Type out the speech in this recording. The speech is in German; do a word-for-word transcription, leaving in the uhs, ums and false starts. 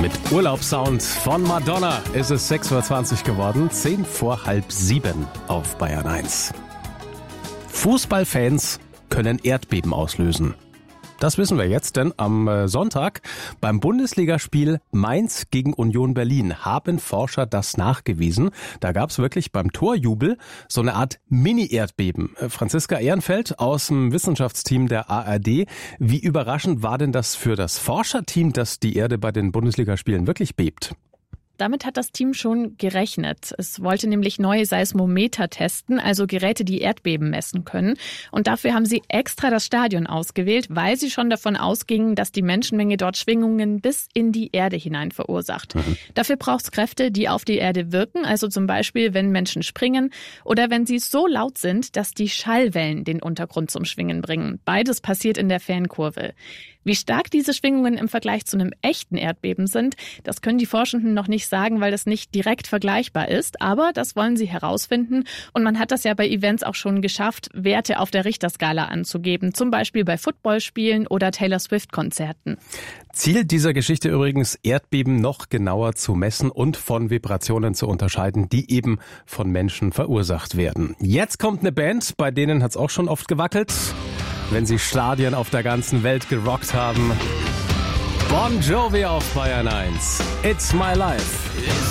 Mit Urlaubssound von Madonna ist es sechs Uhr zwanzig geworden, zehn vor halb sieben auf Bayern eins. Fußballfans können Erdbeben auslösen. Das wissen wir jetzt, denn am Sonntag beim Bundesligaspiel Mainz gegen Union Berlin haben Forscher das nachgewiesen. Da gab es wirklich beim Torjubel so eine Art Mini-Erdbeben. Franziska Ehrenfeld aus dem Wissenschaftsteam der A R D. Wie überraschend war denn das für das Forscherteam, dass die Erde bei den Bundesligaspielen wirklich bebt? Damit hat das Team schon gerechnet. Es wollte nämlich neue Seismometer testen, also Geräte, die Erdbeben messen können. Und dafür haben sie extra das Stadion ausgewählt, weil sie schon davon ausgingen, dass die Menschenmenge dort Schwingungen bis in die Erde hinein verursacht. Mhm. Dafür braucht es Kräfte, die auf die Erde wirken, also zum Beispiel, wenn Menschen springen oder wenn sie so laut sind, dass die Schallwellen den Untergrund zum Schwingen bringen. Beides passiert in der Fankurve. Wie stark diese Schwingungen im Vergleich zu einem echten Erdbeben sind, das können die Forschenden noch nicht sagen, weil das nicht direkt vergleichbar ist. Aber das wollen sie herausfinden. Und man hat das ja bei Events auch schon geschafft, Werte auf der Richterskala anzugeben. Zum Beispiel bei Footballspielen oder Taylor Swift-Konzerten. Ziel dieser Geschichte übrigens, Erdbeben noch genauer zu messen und von Vibrationen zu unterscheiden, die eben von Menschen verursacht werden. Jetzt kommt eine Band, bei denen hat es auch schon oft gewackelt, wenn sie Stadien auf der ganzen Welt gerockt haben. Bon Jovi auf Bayern eins. It's my life.